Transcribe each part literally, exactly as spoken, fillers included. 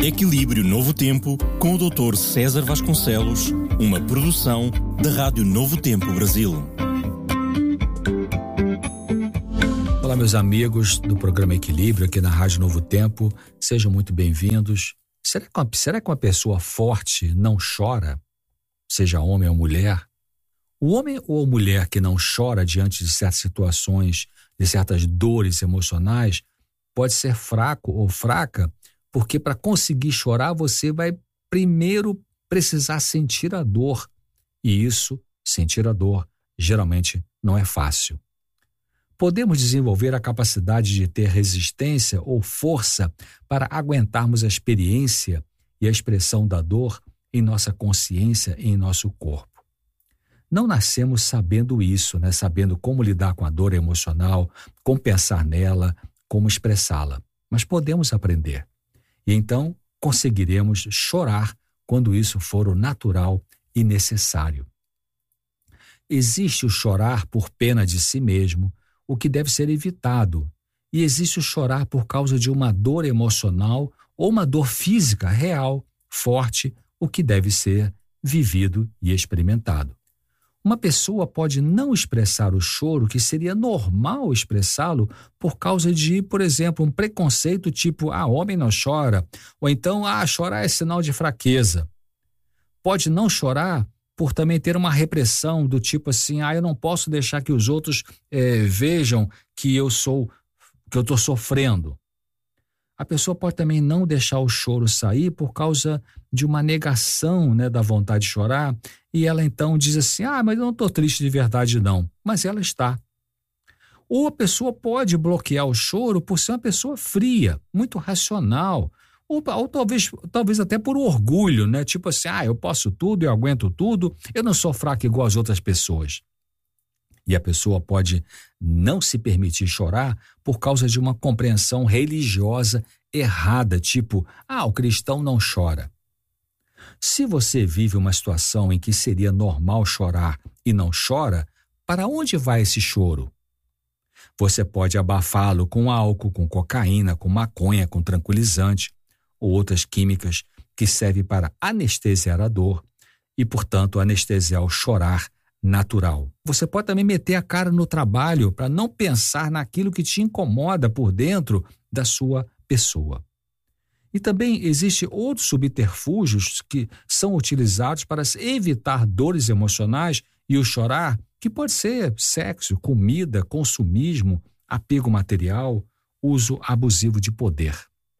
Equilíbrio Novo Tempo, com o doutor César Vasconcelos, uma produção da Rádio Novo Tempo Brasil. Olá, meus amigos do programa Equilíbrio aqui na Rádio Novo Tempo, sejam muito bem-vindos. Será que, uma, será que uma pessoa forte não chora, seja homem ou mulher? O homem ou a mulher que não chora diante de certas situações, de certas dores emocionais, pode ser fraco ou fraca, porque para conseguir chorar você vai primeiro precisar sentir a dor. E isso, sentir a dor, geralmente não é fácil. Podemos desenvolver a capacidade de ter resistência ou força para aguentarmos a experiência e a expressão da dor em nossa consciência e em nosso corpo. Não nascemos sabendo isso, né? Sabendo como lidar com a dor emocional, como pensar nela, como expressá-la. Mas podemos aprender. E então conseguiremos chorar quando isso for o natural e necessário. Existe o chorar por pena de si mesmo, o que deve ser evitado. E existe o chorar por causa de uma dor emocional ou uma dor física real, forte, o que deve ser vivido e experimentado. Uma pessoa pode não expressar o choro que seria normal expressá-lo por causa de, por exemplo, um preconceito tipo, ah, homem não chora, ou então, ah, chorar é sinal de fraqueza. Pode não chorar por também ter uma repressão do tipo assim, ah, eu não posso deixar que os outros eh, vejam que eu sou, que eu estou sofrendo. A pessoa pode também não deixar o choro sair por causa de uma negação, né, da vontade de chorar, e ela então diz assim, ah, mas eu não estou triste de verdade não, mas ela está. Ou a pessoa pode bloquear o choro por ser uma pessoa fria, muito racional, ou, ou talvez, talvez até por orgulho, né, tipo assim, ah, eu posso tudo, eu aguento tudo, eu não sou fraco igual as outras pessoas. E a pessoa pode não se permitir chorar por causa de uma compreensão religiosa errada, tipo, ah, o cristão não chora. Se você vive uma situação em que seria normal chorar e não chora, para onde vai esse choro? Você pode abafá-lo com álcool, com cocaína, com maconha, com tranquilizante ou outras químicas que servem para anestesiar a dor e, portanto, anestesiar o chorar natural. Você pode também meter a cara no trabalho para não pensar naquilo que te incomoda por dentro da sua pessoa. E também existem outros subterfúgios que são utilizados para evitar dores emocionais e o chorar, que pode ser sexo, comida, consumismo, apego material, uso abusivo de poder.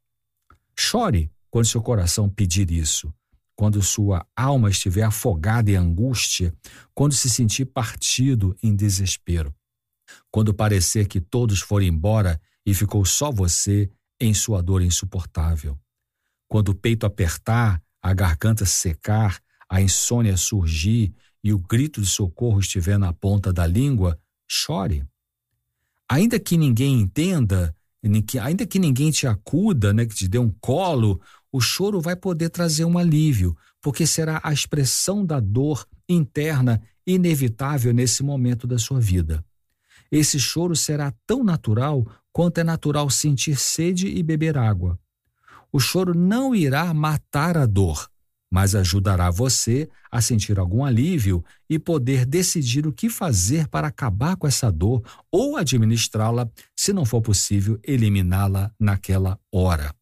Chore quando seu coração pedir isso. Quando sua alma estiver afogada em angústia, quando se sentir partido em desespero, quando parecer que todos foram embora e ficou só você em sua dor insuportável, quando o peito apertar, a garganta secar, a insônia surgir e o grito de socorro estiver na ponta da língua, chore. Ainda que ninguém entenda, ainda que ninguém te acuda, né, que te dê um colo, o choro vai poder trazer um alívio, porque será a expressão da dor interna inevitável nesse momento da sua vida. Esse choro será tão natural quanto é natural sentir sede e beber água. O choro não irá matar a dor, mas ajudará você a sentir algum alívio e poder decidir o que fazer para acabar com essa dor ou administrá-la, se não for possível eliminá-la naquela hora.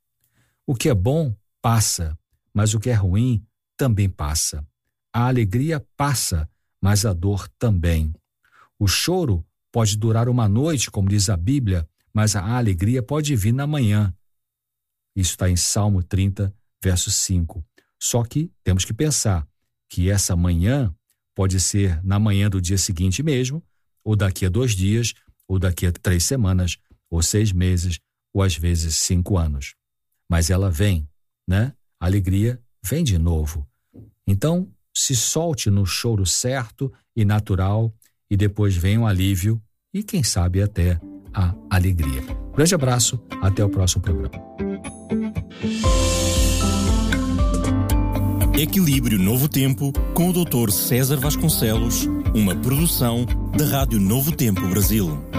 O que é bom passa, mas o que é ruim também passa. A alegria passa, mas a dor também. O choro pode durar uma noite, como diz a Bíblia, mas a alegria pode vir na manhã. Isso está em Salmo trinta, verso cinco. Só que temos que pensar que essa manhã pode ser na manhã do dia seguinte mesmo, ou daqui a dois dias, ou daqui a três semanas, ou seis meses, ou às vezes cinco anos. Mas ela vem, né? A alegria vem de novo. Então, se solte no choro certo e natural e depois vem um alívio e, quem sabe, até a alegria. Grande abraço, até o próximo programa. Equilíbrio Novo Tempo, com o doutor César Vasconcelos, uma produção da Rádio Novo Tempo Brasil.